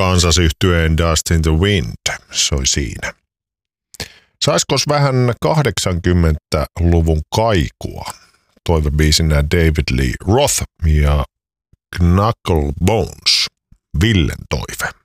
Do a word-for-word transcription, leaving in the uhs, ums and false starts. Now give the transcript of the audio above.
Kansas-yhtyeen Dust in the Wind soi siinä. Saisikos vähän kahdeksankymmentäluvun kaikua? Toivebiisinä David Lee Roth ja Knucklebones, Villen toive.